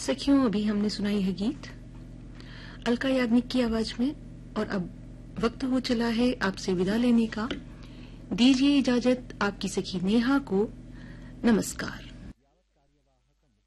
सखियों, अभी हमने सुनाई है गीत अलका याग्निक की आवाज में। और अब वक्त हो चला है आपसे विदा लेने का। दीजिए इजाजत आपकी सखी नेहा को। नमस्कार।